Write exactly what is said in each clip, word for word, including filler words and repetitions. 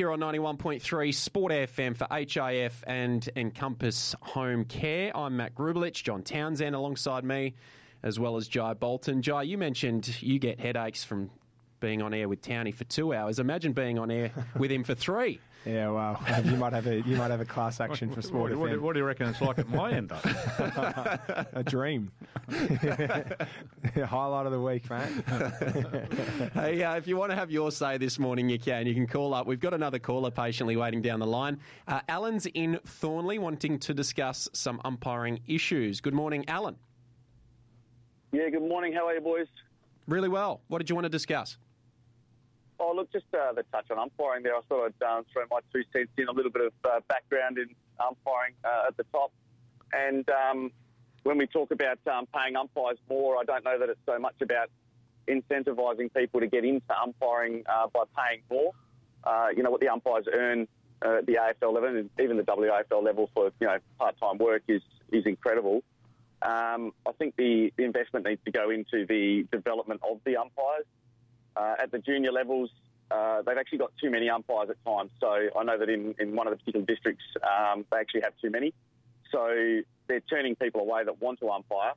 here on ninety-one point three Sport F M for H I F and Encompass Home Care. I'm Matt Grubelich, John Townsend alongside me, as well as Jai Bolton. Jai, you mentioned you get headaches from being on air with Townie for two hours. Imagine being on air with him for three. Yeah, well, you might have a you might have a class action for Sport what, what, F M. What do you reckon it's like at my end, though? A dream. Highlight of the week, mate. Hey, uh, if you want to have your say this morning, you can. You can call up. We've got another caller patiently waiting down the line. Uh, Alan's in Thornley wanting to discuss some umpiring issues. Good morning, Alan. Yeah, good morning. How are you, boys? Really well. What did you want to discuss? Oh, look, just uh, the touch on umpiring there. I thought I'd um, throw my two cents in, a little bit of uh, background in umpiring uh, at the top. And um, when we talk about um, paying umpires more, I don't know that it's so much about incentivising people to get into umpiring uh, by paying more. Uh, you know, what the umpires earn uh, at the A F L level and even the W A F L level for, you know, part-time work is, is incredible. Um, I think the, the investment needs to go into the development of the umpires. Uh, at the junior levels, uh, they've actually got too many umpires at times. So I know that in, in one of the particular districts, um, they actually have too many. So they're turning people away that want to umpire.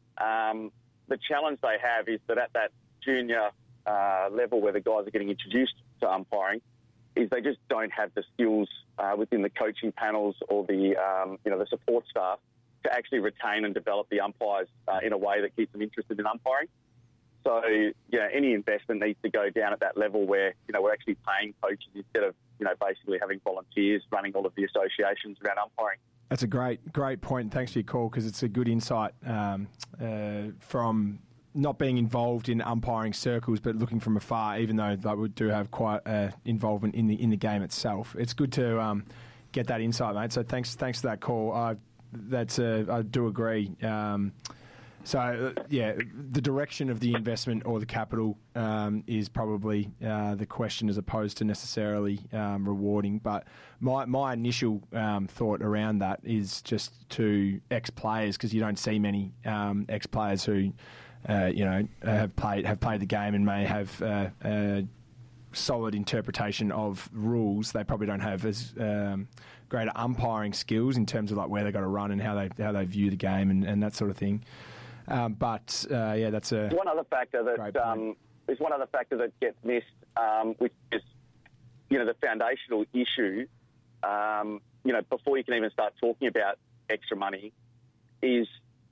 Um, the challenge they have is that at that junior uh, level where the guys are getting introduced to umpiring, is they just don't have the skills uh, within the coaching panels or the um, you know the support staff to actually retain and develop the umpires uh, in a way that keeps them interested in umpiring. So, yeah, any investment needs to go down at that level where, you know, we're actually paying coaches instead of, you know, basically having volunteers running all of the associations around umpiring. That's a great, great point. Thanks for your call, because it's a good insight um, uh, from not being involved in umpiring circles, but looking from afar, even though like, we do have quite uh, involvement in the in the game itself. It's good to um, get that insight, mate. So thanks, thanks for that call. I, that's a, I do agree. Um, So, uh, yeah, the direction of the investment or the capital um, is probably uh, the question as opposed to necessarily um, rewarding. But my my initial um, thought around that is just to ex-players, because you don't see many um, ex-players who, uh, you know, have played have played the game and may have uh, a solid interpretation of rules. They probably don't have as um, greater umpiring skills in terms of like where they got to run and how they how they view the game and, and that sort of thing. Um, but uh, yeah, that's a one other factor that um, there's one other factor that gets missed, um, which is you know the foundational issue. Um, you know, before you can even start talking about extra money, is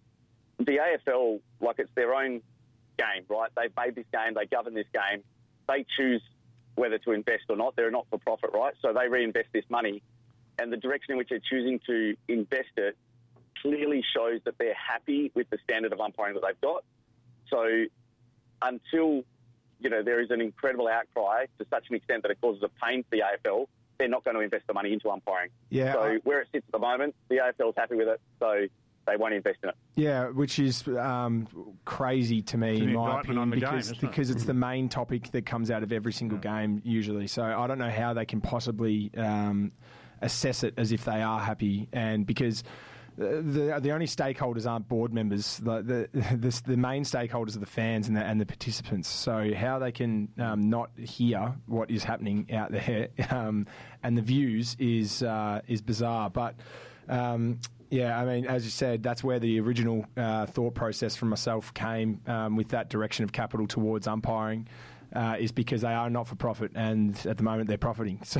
the A F L, like it's their own game, right? They've made this game, they govern this game, they choose whether to invest or not. They're not for profit, right? So they reinvest this money, and the direction in which they're choosing to invest it clearly shows that they're happy with the standard of umpiring that they've got. So until, you know, there is an incredible outcry to such an extent that it causes a pain to the A F L, they're not going to invest the money into umpiring. Yeah, so I- where it sits at the moment, the A F L is happy with it, so they won't invest in it. Yeah, which is um, crazy to me, It's an in my indictment opinion, on the game, because, isn't it? because it's the main topic that comes out of every single game usually. So I don't know how they can possibly um, assess it as if they are happy, and because the the only stakeholders aren't board members. The the, the, the main stakeholders are the fans and the, and the participants. So how they can um, not hear what is happening out there um, and the views is uh, is bizarre. But um, yeah, I mean, as you said, that's where the original uh, thought process from myself came um, with that direction of capital towards umpiring. Uh, is because they are not for profit, and at the moment they're profiting. So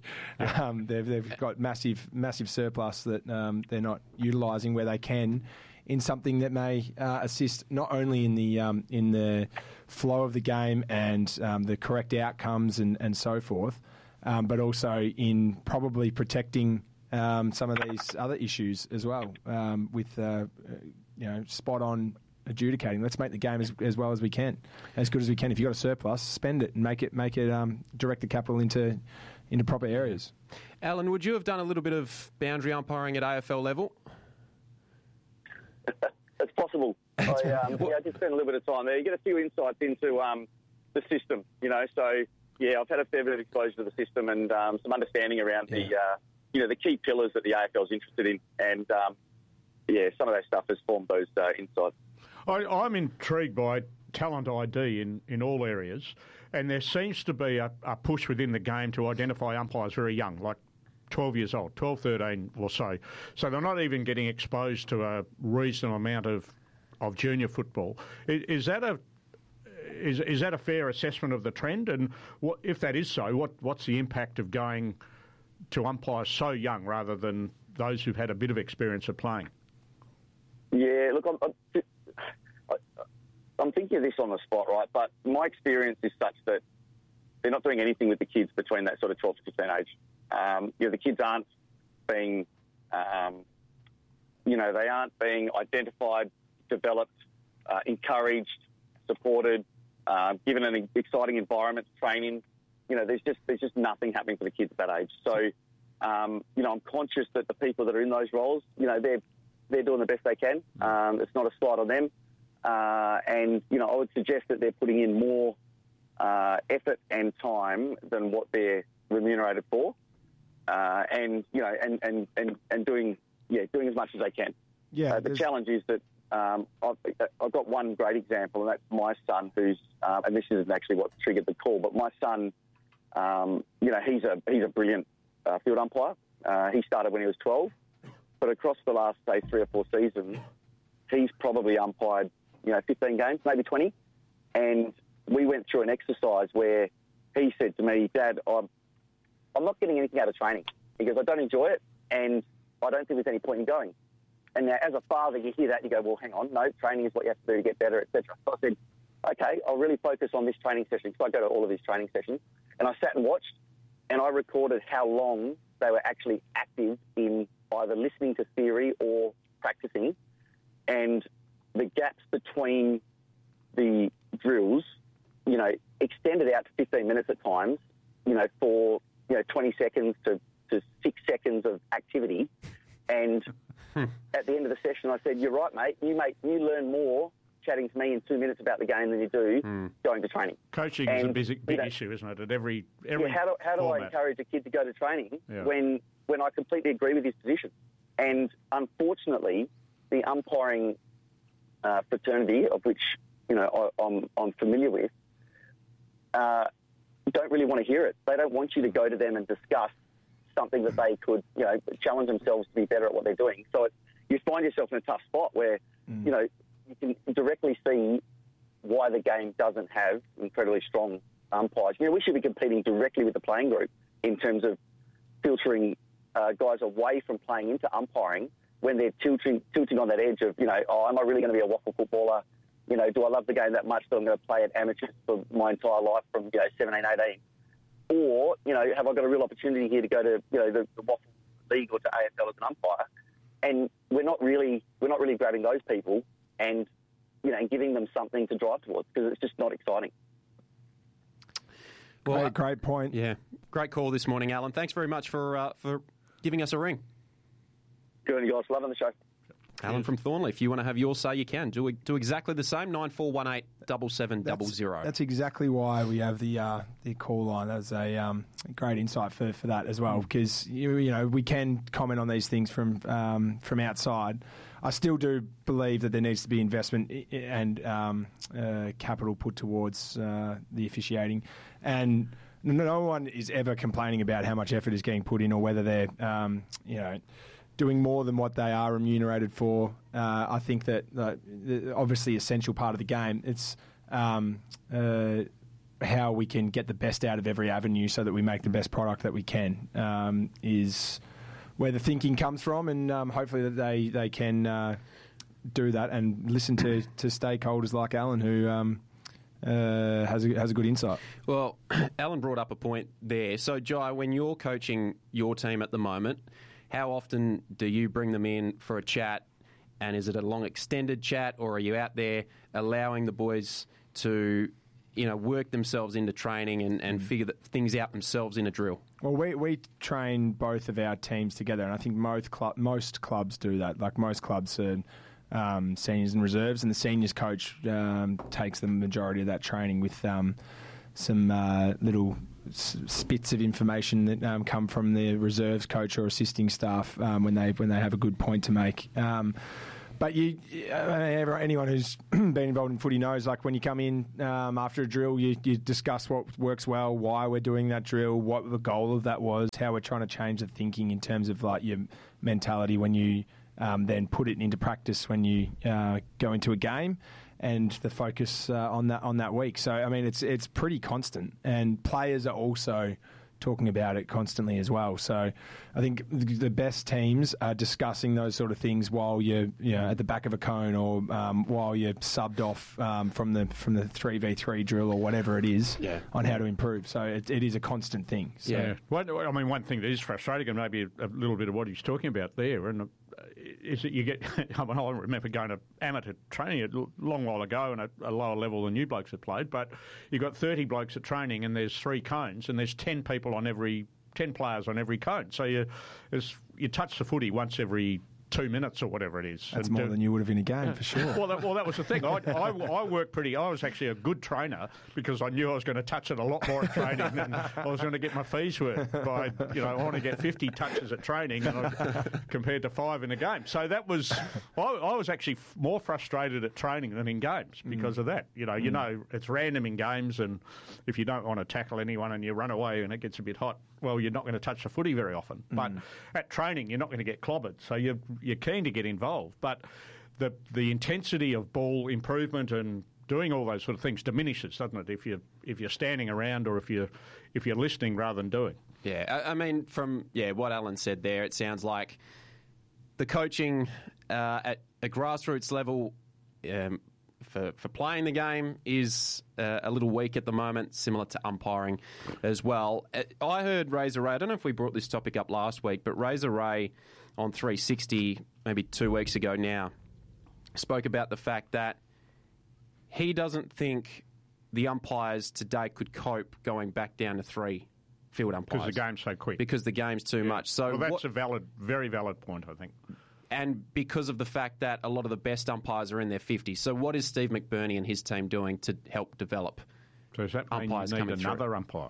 um, they've they've got massive massive surplus that um, they're not utilising where they can in something that may uh, assist not only in the um, in the flow of the game and um, the correct outcomes and, and so forth, um, but also in probably protecting um, some of these other issues as well um, with uh, you know spot on adjudicating. Let's make the game as, as well as we can, as good as we can. If you've got a surplus, spend it and make it make it um, direct the capital into into proper areas. Alan, would you have done a little bit of boundary umpiring at A F L level? It's possible. I, um, yeah, I did spend a little bit of time there. You get a few insights into um, the system, you know. So yeah, I've had a fair bit of exposure to the system and um, some understanding around Yeah. the uh, you know the key pillars that the A F L is interested in, and um, yeah, some of that stuff has formed those uh, insights. I, I'm intrigued by talent I D in, in all areas, and there seems to be a, a push within the game to identify umpires very young, like twelve years old, twelve, thirteen or so. So they're not even getting exposed to a reasonable amount of, of junior football. Is, is that a is is that a fair assessment of the trend? And what, if that is so, what what's the impact of going to umpires so young rather than those who've had a bit of experience of playing? Yeah, look, I'm, I'm, I'm thinking of this on the spot, right? But my experience is such that they're not doing anything with the kids between that sort of twelve to fifteen age. Um, you know, the kids aren't being, um, you know, they aren't being identified, developed, uh, encouraged, supported, uh, given an exciting environment, training. You know, there's just there's just nothing happening for the kids at that age. So, um, you know, I'm conscious that the people that are in those roles, you know, they're they're doing the best they can. Um, it's not a slight on them, uh, and you know, I would suggest that they're putting in more uh, effort and time than what they're remunerated for. Uh, and you know, and, and, and, and doing yeah, doing as much as they can. Yeah. Uh, the challenge is that um, I've, I've got one great example, and that's my son, who's um, and this isn't actually what triggered the call, but my son, um, you know, he's a he's a brilliant uh, field umpire. Uh, he started when he was twelve, but across the last say three or four seasons, he's probably umpired you know fifteen games, maybe twenty, and we went through an exercise where he said to me, "Dad, I'm." I'm not getting anything out of training because I don't enjoy it and I don't think there's any point in going. And now, as a father, you hear that and you go, well, hang on, no, training is what you have to do to get better, et cetera. So I said, okay, I'll really focus on this training session. So I go to all of these training sessions and I sat and watched and I recorded how long they were actually active in either listening to theory or practicing, and the gaps between the drills, you know, extended out to fifteen minutes at times, you know, for you know, twenty seconds to, to six seconds of activity. And at the end of the session, I said, you're right, mate. You make you learn more chatting to me in two minutes about the game than you do mm. going to training. Coaching and, is a big, big you know, issue, isn't it? At every, every yeah, how do, how do I encourage a kid to go to training yeah. when, when I completely agree with his position? And unfortunately, the umpiring uh, fraternity, of which you know I, I'm, I'm familiar with, uh, don't really want to hear it. They don't want you to go to them and discuss something that they could, you know, challenge themselves to be better at what they're doing. So it, you find yourself in a tough spot where, mm. you know, you can directly see why the game doesn't have incredibly strong umpires. You know, we should be competing directly with the playing group in terms of filtering uh, guys away from playing into umpiring when they're tilting, tilting on that edge of, you know, oh, am I really going to be a waffle footballer? You know, do I love the game that much that I'm going to play at amateurs for my entire life from, you know, seventeen, eighteen? Or, you know, have I got a real opportunity here to go to, you know, the, the Waffle League or to A F L as an umpire? And we're not really, we're not really grabbing those people and, you know, and giving them something to drive towards because it's just not exciting. Well, great, great point. Yeah, great call this morning, Alan. Thanks very much for uh, for giving us a ring. Good, guys. Loving the show. Alan from Thornley, if you want to have your say, you can. Do do exactly the same, nine four one eight, seven seven zero zero. That's exactly why we have the uh, the call line. That's a um, great insight for, for that as well, because you, you know we can comment on these things from um, from outside. I still do believe that there needs to be investment and um, uh, capital put towards uh, the officiating, and no one is ever complaining about how much effort is getting put in or whether they're um, you know. doing more than what they are remunerated for. Uh, I think that uh, obviously essential part of the game. It's um, uh, how we can get the best out of every avenue so that we make the best product that we can um, is where the thinking comes from, and um, hopefully that they, they can uh, do that and listen to, to stakeholders like Alan who um, uh, has, a, has a good insight. Well, Alan brought up a point there. So, Jai, when you're coaching your team at the moment, how often do you bring them in for a chat, and is it a long extended chat, or are you out there allowing the boys to, you know, work themselves into training and, and figure things out themselves in a drill? Well, we, we train both of our teams together, and I think most, club, most clubs do that. Like most clubs are um, seniors and reserves, and the seniors coach um, takes the majority of that training with um, some uh, little spits of information that um, come from the reserves coach or assisting staff um, when they when they have a good point to make. Um, But you, uh, anyone who's been involved in footy knows, like when you come in um, after a drill, you, you discuss what works well, why we're doing that drill, what the goal of that was, how we're trying to change the thinking in terms of like your mentality when you um, then put it into practice when you uh, go into a game, and the focus uh, on that on that week. So I mean, it's it's pretty constant, and players are also talking about it constantly as well. So I think the best teams are discussing those sort of things while you're, you know, at the back of a cone, or um, while you're subbed off um, from the from the three v three drill or whatever it is, yeah. on how to improve. So it, it is a constant thing. So. Yeah. Well, I mean, one thing that is frustrating, and maybe a little bit of what he's talking about there, and is that you get, I mean, I remember going to amateur training a long while ago and at a lower level than you blokes have played, but you've got thirty blokes at training and there's three cones and there's ten people on every, ten players on every cone. So you, you touch the footy once every two minutes or whatever it is. That's and, more uh, than you would have in a game, yeah. for sure. Well, that, well, that was the thing. I, I, I worked pretty... I was actually a good trainer because I knew I was going to touch it a lot more at training than I was going to get my fees worth by, you know, I want to get fifty touches at training and I, compared to five in a game. So that was... I, I was actually f- more frustrated at training than in games because mm. of that. You know, you mm. know, it's random in games, and if you don't want to tackle anyone and you run away and it gets a bit hot, well, you're not going to touch the footy very often. Mm. But at training, you're not going to get clobbered. So you're, you're keen to get involved. But the the intensity of ball improvement and doing all those sort of things diminishes, doesn't it, if you're, if you're standing around or if you're, if you're listening rather than doing. Yeah, I, I mean, from yeah what Alan said there, it sounds like the coaching uh, at a grassroots level um, for, for playing the game is uh, a little weak at the moment, similar to umpiring as well. I heard Razor Ray, I don't know if we brought this topic up last week, but Razor Ray on three sixty, maybe two weeks ago now, spoke about the fact that he doesn't think the umpires today could cope going back down to three field umpires. Because the game's so quick. Because the game's too yeah. much. So well, that's what, a valid, very valid point, I think. And because of the fact that a lot of the best umpires are in their fifties. So what is Steve McBurney and his team doing to help develop so does that mean umpires you need coming another through? umpire?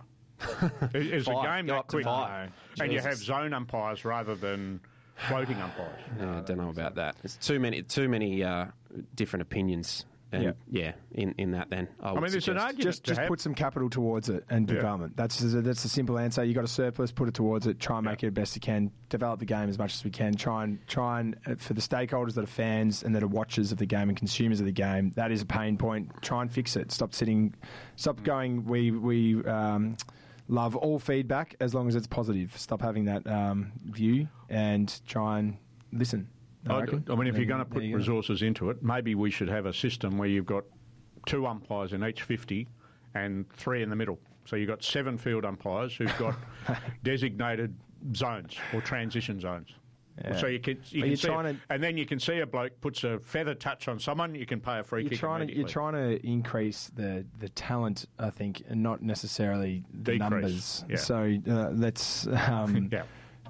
Is the game Go that up to quick? five. And you have zone umpires rather than floating umpires? No, I don't know about that. There's too many, too many uh, different opinions. And yeah, yeah in, in that then. I, I mean, there's an argument Just, just have... put some capital towards it and Yeah. development. That's that's the simple answer. You got a surplus, put it towards it. Try and make Yeah. it the best you can. Develop the game as much as we can. Try and try and uh, for the stakeholders that are fans and that are watchers of the game and consumers of the game. That is a pain point. Try and fix it. Stop sitting. Stop Mm. going. We we. Um, Love all feedback as long as it's positive. Stop having that um, view and try and listen. I, I, reckon. I mean, if Then you're going to put there you go. resources into it, maybe we should have a system where you've got two umpires in each fifty and three in the middle. So you've got seven field umpires who've got designated zones or transition zones. Yeah. So you can, you But can you're see, trying it, to- and then you can see a bloke puts a feather touch on someone, you can pay a free You're kick trying to you're immediately. trying to increase the, the talent, I think, and not necessarily the Decrease, numbers. yeah. So uh, let's. Um, yeah.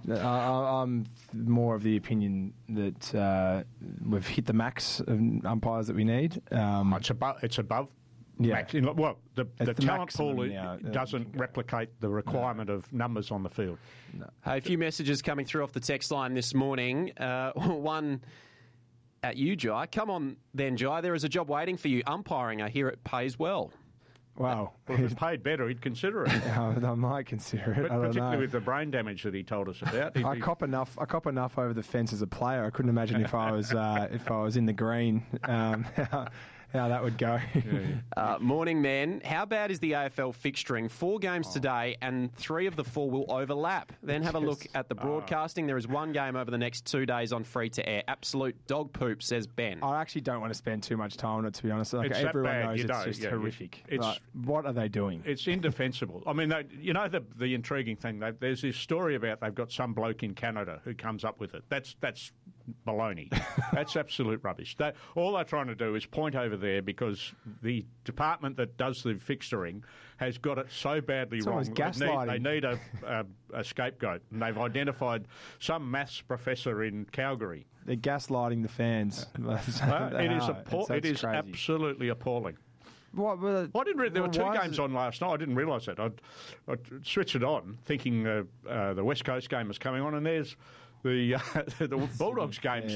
I, I'm more of the opinion that uh, we've hit the max of umpires that we need. Um, It's above. It's above. Yeah. Max, in, well, the, It's the the talent maximum pool now, uh, doesn't replicate the requirement of numbers on the field. Hey, a few messages coming through off the text line this morning. Uh, one at you, Jai. Come on then, Jai. There is a job waiting for you. Umpiring, I hear it pays well. wow. Well, if it's paid better, he'd consider it. I might consider it. But I don't particularly know. with the brain damage that he told us about. he'd I be- cop enough. I cop enough over the fence as a player. I couldn't imagine if I was uh, if I was in the green. Um, how, how that would go. Uh, morning, man. How bad is the A F L fixturing? Four games Oh. today, and three of the four will overlap. Then have a look at the broadcasting. There is one game over the next two days on free to air. Absolute dog poop, says Ben. I actually don't want to spend too much time on it, to be honest. Like, It's that everyone bad, knows you it's don't, just yeah, horrific. it's- Like, what are they doing? It's indefensible. I mean, they, you know the the intriguing thing. They, there's this story about they've got some bloke in Canada who comes up with it. That's that's baloney. That's absolute rubbish. They, all they're trying to do is point over there because the department that does the fixturing has got it so badly Someone's wrong. They need, gaslighting. they need a, a, a scapegoat, and they've identified some maths professor in Calgary. They're gaslighting the fans. Uh, it is They are. appall- It's- it that's is crazy. absolutely appalling. What, well, I didn't. Re- there well, were two why is games it- on last night. I didn't realise that. I'd, I'd switched it on, thinking uh, uh, the West Coast game was coming on, and there's the uh, the Bulldogs games Yeah, yeah.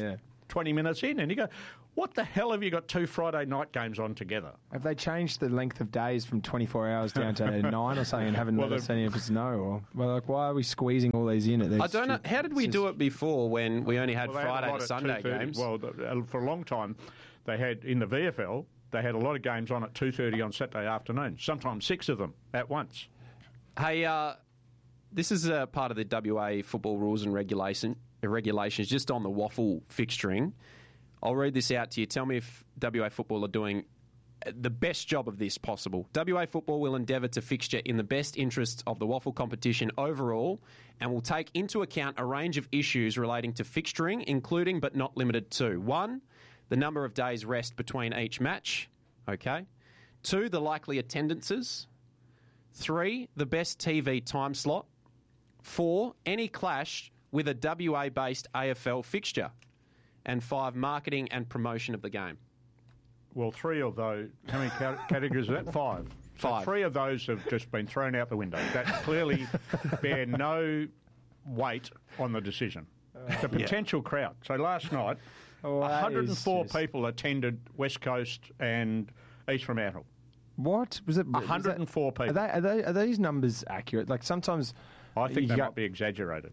twenty minutes in, and you go, what the hell have you got two Friday night games on together? Have they changed the length of days from twenty-four hours down to nine or something and haven't Well, let us any of us know? Or, well, like, why are we squeezing all these in? At these I don't know. How did we do it before when we only had Well, they had a Friday lot to at Sunday two thirty. games? Well, the- for a long time, they had, in the V F L, they had a lot of games on at two thirty on Saturday afternoon, sometimes six of them at once. Hey, uh, this is a part of the W A football rules and regulation regulations just on the waffle fixturing. I'll read this out to you. Tell me if W A Football are doing the best job of this possible. W A Football will endeavour to fixture in the best interests of the waffle competition overall and will take into account a range of issues relating to fixturing, including but not limited to: one, the number of days rest between each match. Okay. Two, the likely attendances. Three, the best T V time slot. Four, any clash with a W A-based A F L fixture. And five, marketing and promotion of the game. Well, three of those, how many cat- categories is that? Five. So Five. three of those have just been thrown out the window. That clearly bear no weight on the decision. The potential crowd. So last night, Oh, that one hundred four is just- people attended West Coast and East Fremantle. What was it? one hundred four Are, people. they, are, they, are these numbers accurate? Like sometimes. I think you they go- might be exaggerated.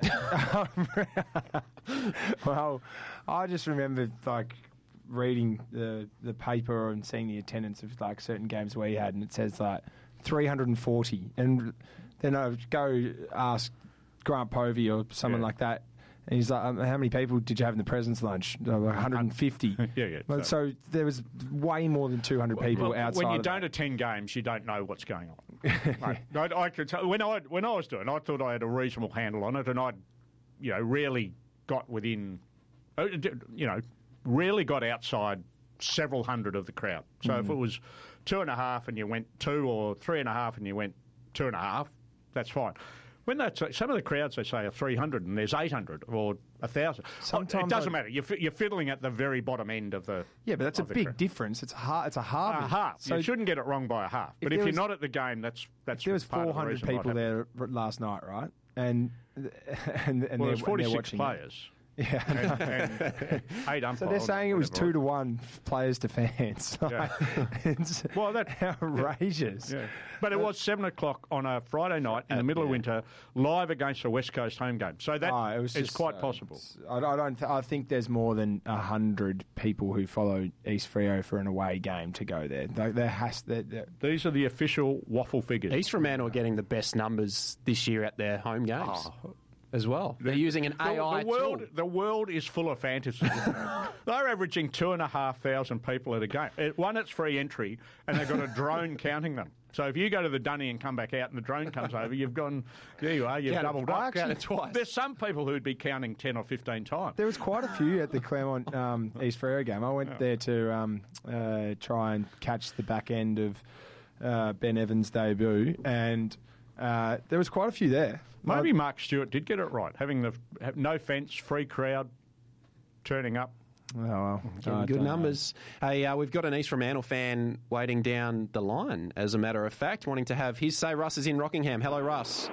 Well, I just remember like reading the the paper and seeing the attendance of like certain games we had, and it says like three hundred forty, and then I would go ask Grant Povey or someone Yeah. like that. And he's like, um, how many people did you have in the President's Lunch? Uh, like one hundred fifty. Yeah, yeah. Well, so there was way more than two hundred people Well, outside. when you of don't that. attend games, you don't know what's going on. Right. I, I could tell, when I when I was doing, I thought I had a reasonable handle on it, and I, you know, rarely got within, uh, you know, rarely got outside several hundred of the crowd. So Mm. if it was two and a half and you went two, or three and a half and you went two and a half, that's fine. When that's some of the crowds, they say are three hundred and there's eight hundred or one thousand. Sometimes it doesn't I- matter. You're, fi- you're fiddling at the very bottom end of the. Yeah, but that's a of the big crowd. difference. It's a half. It's a half. A half. So you shouldn't get it wrong by a half. But if if, there you're was- not at the game, that's that's there was part of four the hundred reason why it people happened. there last night, right? And and, and Well, they're, there's and they're forty-six watching it. players. Yeah. and, and eight umpires. So they're saying it was whatever. two to one players to fans. Yeah. It's Well, that- outrageous. Yeah. But it was seven o'clock on a Friday night in the middle of yeah. winter, live against a West Coast home game. So that Oh, it was is just, quite uh, possible. I, I don't. Th- I think there's more than a hundred people who follow East Freo for an away game to go there. There, there has. There, there, These are the official waffle figures. East Fremantle are getting the best numbers this year at their home games as well. They're using an The, A I the world, tool. the world is full of fantasies. They're averaging two and a half thousand people at a game. It, one, it's free entry, and they've got a drone counting them. So if you go to the dunny and come back out, and the drone comes over, you've gone. There you are. You've Counted- doubled I up. counted twice. There's some people who'd be counting ten or fifteen times. there was quite a few at the Claremont um, East Freo game. I went there to um, uh, try and catch the back end of uh, Ben Evans' debut, and uh, there was quite a few there. Maybe Mark Stewart did get it right, having the have no fence, free crowd, turning up. Oh, well. Getting I good don't know. numbers. Hey, uh, we've got an East Fremantle fan waiting down the line, as a matter of fact, wanting to have his say. Russ is in Rockingham. Hello, Russ.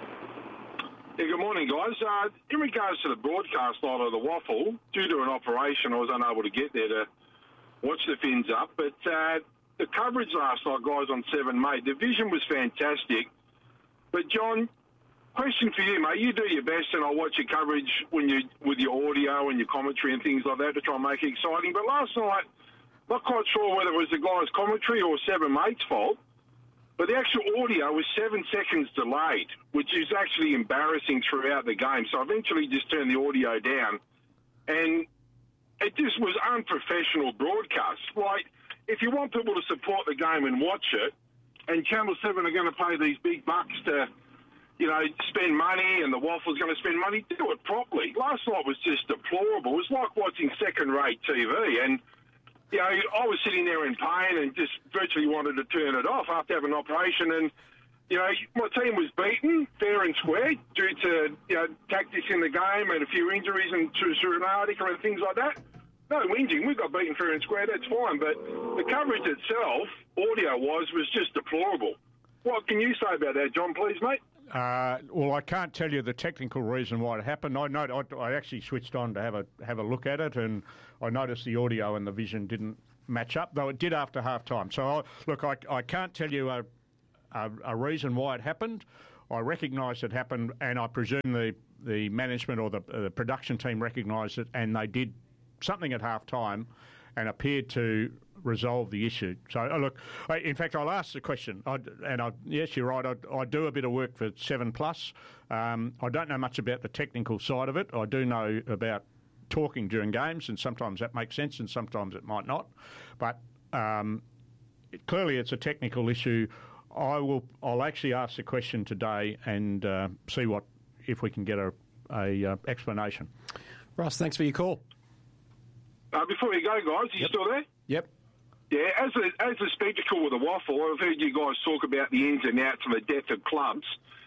Yeah, good morning, guys. Uh, in regards to the broadcast line of the waffle, due to an operation, I was unable to get there to watch the fins up. But uh, the coverage last night, guys, on seven mate, the vision was fantastic. But, John, question for you, mate. You do your best, and I watch your coverage when you with your audio and your commentary and things like that to try and make it exciting. But last night, not quite sure whether it was the guy's commentary or seven mate's fault, but the actual audio was seven seconds delayed, which is actually embarrassing throughout the game. So I eventually just turned the audio down, and it just was unprofessional broadcast. Like, if you want people to support the game and watch it, and Channel seven are going to pay these big bucks to, you know, spend money, and the Waffle's going to spend money, do it properly. Last night was just deplorable. It was like watching second-rate T V, and you know, I was sitting there in pain and just virtually wanted to turn it off after having an operation. And, you know, my team was beaten fair and square due to, you know, tactics in the game and a few injuries and to Surinadica and things like that. No whinging. We got beaten fair and square. That's fine. But the coverage itself, audio-wise, was just deplorable. What can you say about that, John, please, mate? Uh, well, I can't tell you the technical reason why it happened. I know I, I actually switched on to have a have a look at it, and I noticed the audio and the vision didn't match up, though it did after half time. So, I, look, I, I can't tell you a, a, a reason why it happened. I recognise it happened, and I presume the, the management or the, uh, the production team recognised it, and they did something at half time and appeared to resolve the issue. So, oh, look, I, in fact, I'll ask the question, I, and I, yes, you're right, I, I do a bit of work for seven plus. Um, I don't know much about the technical side of it. I do know about talking during games, and sometimes that makes sense and sometimes it might not. But um, it, clearly it's a technical issue. I will. I'll actually ask the question today and uh, see what if we can get a, a uh, explanation. Ross, thanks for your call. Uh, before you go, guys, are you Yep. still there? Yep. Yeah, as a, as a spectacle with the waffle, I've heard you guys talk about the ins and outs of the depth of clubs.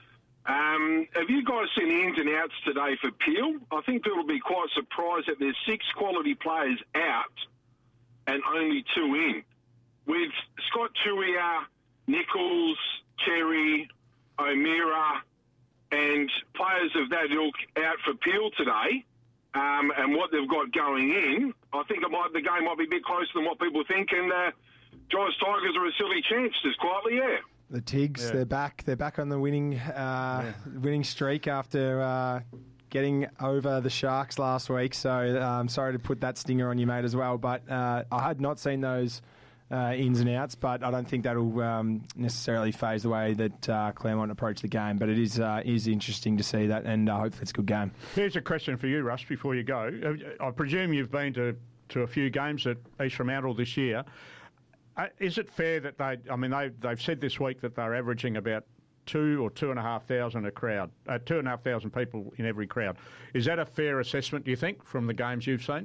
Um, have you guys seen the ins and outs today for Peel? I think people will be quite surprised that there's six quality players out and only two in. With Scott Tuia, Nichols, Cherry, O'Meara, and players of that ilk out for Peel today, um, and what they've got going in, I think it might, the game might be a bit closer than what people think, and uh, Giants Tigers are a silly chance, just quietly, yeah. The Tigs, Yeah. they're back. They're back on the winning uh, winning streak after uh, getting over the Sharks last week. So I'm um, sorry to put that stinger on you, mate, as well. But uh, I had not seen those uh, ins and outs, but I don't think that'll um, necessarily phase the way that uh, Claremont approach the game. But it is uh, is interesting to see that, and uh, hopefully it's a good game. Here's a question for you, Russ, before you go. I presume you've been to, to a few games at East Fremantle this year. Uh, is it fair that they, I mean, they, they've said this week that they're averaging about two or two and a half thousand a crowd, uh, two and a half thousand people in every crowd. Is that a fair assessment, do you think, from the games you've seen?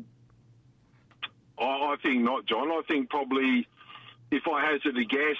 I, I think not, John. I think probably, if I hazard a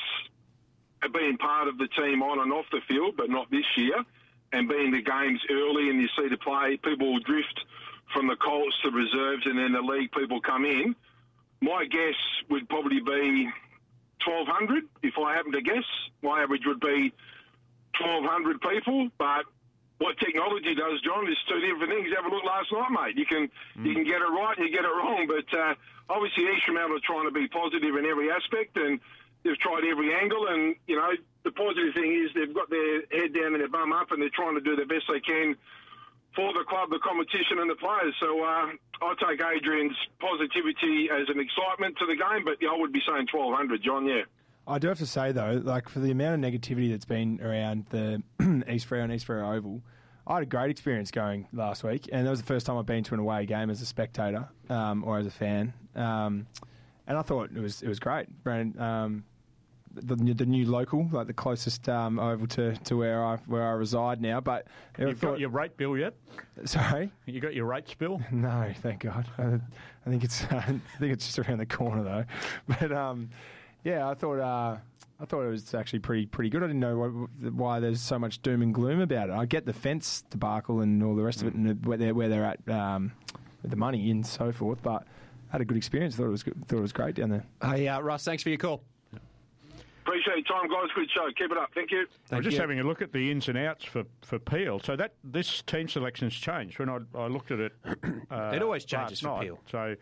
guess, being part of the team on and off the field, but not this year, and being the games early and you see the play, people will drift from the Colts to reserves and then the league people come in. My guess would probably be twelve hundred, if I happen to guess. My average would be twelve hundred people, but what technology does, John, is two different things. Have a look last night, mate. You can mm. you can get it right and you get it wrong, but uh, obviously East Fremantle are trying to be positive in every aspect, and they've tried every angle, and, you know, the positive thing is they've got their head down and their bum up, and they're trying to do the best they can for the club, the competition and the players. So uh, I take Adrian's positivity as an excitement to the game, but yeah, I would be saying twelve hundred, John, yeah. I do have to say, though, like for the amount of negativity that's been around the East Freo and East Freo Oval, I had a great experience going last week, and that was the first time I've been to an away game as a spectator um, or as a fan. Um, and I thought it was it was great. Brandon, um, the, the new local, like the closest um, oval to, to where I where I reside now. But you've got your rate bill yet? Sorry, you got your rates bill? No, thank God. I, I think it's uh, I think it's just around the corner though. But um, yeah, I thought uh, I thought it was actually pretty pretty good. I didn't know what, why there's so much doom and gloom about it. I get the fence debacle and all the rest of it, and where they're where they're at um, with the money and so forth. But I had a good experience. Thought it was good, thought it was great down there. Hey, uh, Russ, thanks for your call. Appreciate your time, guys. Good show. Keep it up. Thank you. I was just you. having a look at the ins and outs for, for Peel. So that this team selection's changed. When I, I looked at it, uh, it always changes for night. Peel. So,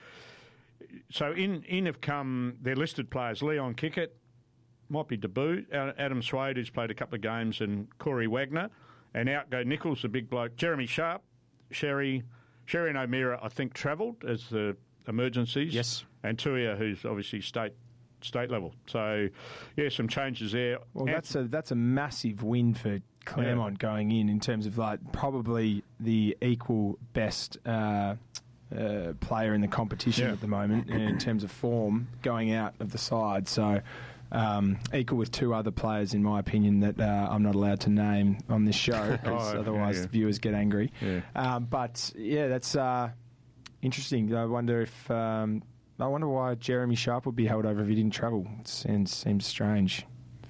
so in in have come their listed players: Leon Kickett, might be debut, Adam Swade, who's played a couple of games, and Corey Wagner, and out go Nichols, the big bloke, Jeremy Sharp, Sherry, Sherry and O'Meara, I think travelled as the emergencies. Yes, and Tuia, who's obviously state. state level. So, yeah, some changes there. Well, that's a that's a massive win for Claremont yeah. going in in terms of like probably the equal best uh, uh, player in the competition yeah. at the moment in terms of form going out of the side. So, um, equal with two other players, in my opinion, that uh, I'm not allowed to name on this show because oh, otherwise yeah, yeah. viewers get angry. Yeah. Um, but, yeah, that's uh, interesting. I wonder if... Um, I wonder why Jeremy Sharp would be held over if he didn't travel. It seems, seems strange.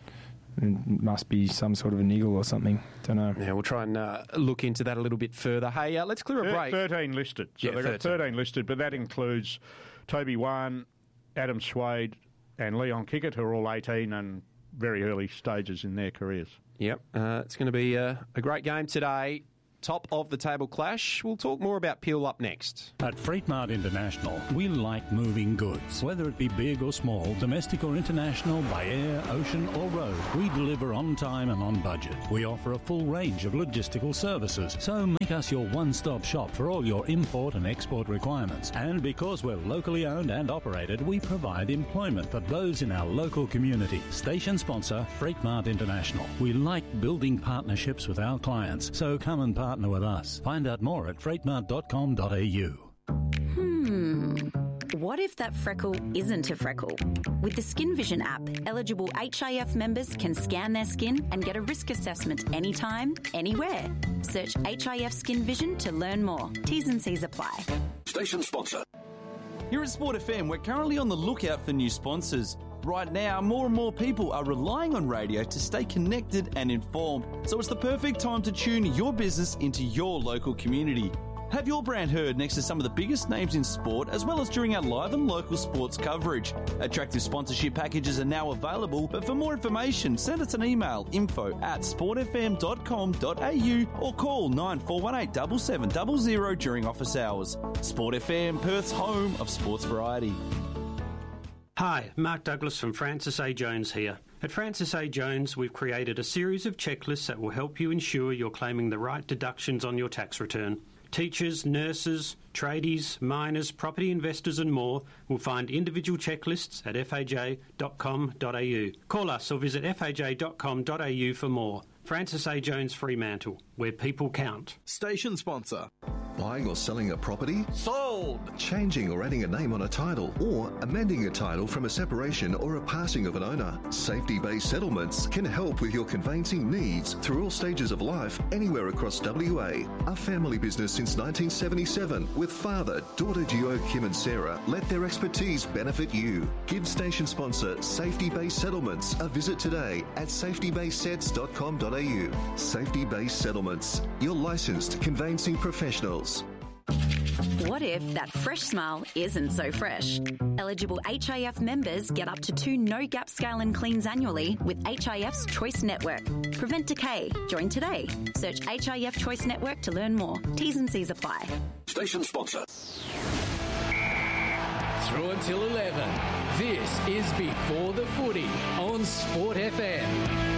It must be some sort of a niggle or something. Don't know. Yeah, we'll try and uh, look into that a little bit further. Hey, uh, let's clear a break. thirteen listed. So yeah, they've got thirteen listed, but that includes Toby Wan, Adam Swade and Leon Kickett, who are all eighteen and very early stages in their careers. Yep, uh, it's going to be a, a great game today. Top of the table clash. We'll talk more about Peel up next. At Freightmart International, we like moving goods. Whether it be big or small, domestic or international, by air, ocean or road, we deliver on time and on budget. We offer a full range of logistical services, so make us your one-stop shop for all your import and export requirements. And because we're locally owned and operated, we provide employment for those in our local community. Station sponsor, Freightmart International. We like building partnerships with our clients, so come and partner with us. Find out more at freightmart dot com dot a u. Hmm. What if that freckle isn't a freckle? With the Skin Vision app, eligible H I F members can scan their skin and get a risk assessment anytime, anywhere. Search H I F Skin Vision to learn more. T's and C's apply. Station sponsor. Here at Sport F M, we're currently on the lookout for new sponsors. Right now, more and more people are relying on radio to stay connected and informed, so it's the perfect time to tune your business into your local community. Have your brand heard next to some of the biggest names in sport, as well as during our live and local sports coverage. Attractive sponsorship packages are now available, but for more information, send us an email, info at sport f m dot com dot a u or call nine four one eight seven seven zero zero during office hours. Sport F M, Perth's home of sports variety. Hi, Mark Douglas from Francis A. Jones here. At Francis A. Jones, we've created a series of checklists that will help you ensure you're claiming the right deductions on your tax return. Teachers, nurses, tradies, miners, property investors and more will find individual checklists at f a j dot com dot a u. Call us or visit f a j dot com dot a u for more. Francis A. Jones Fremantle, where people count. Station sponsor. Buying or selling a property? Sold! Changing or adding a name on a title, or amending a title from a separation or a passing of an owner. Safety-based settlements can help with your conveyancing needs through all stages of life, anywhere across W A. A family business since nineteen seventy-seven, with father, daughter duo Kim and Sarah, let their expertise benefit you. Give station sponsor Safety-based Settlements a visit today at safety based sets dot com dot a u. Safety-based Settlements, your licensed conveyancing professionals. What if that fresh smile isn't so fresh? Eligible H I F members get up to two no-gap scale and cleans annually with H I F's Choice Network. Prevent decay. Join today. Search H I F Choice Network to learn more. T's and C's apply. Station sponsor. Through until eleven. This is Before the Footy on Sport F M.